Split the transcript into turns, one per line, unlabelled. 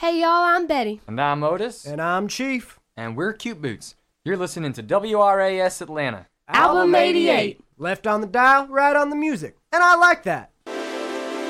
Hey y'all, I'm Betty.
And I'm Otis.
And I'm Chief.
And we're Cute Boots. You're listening to WRAS Atlanta.
Album 88.
Left on the dial, right on the music. And I like that.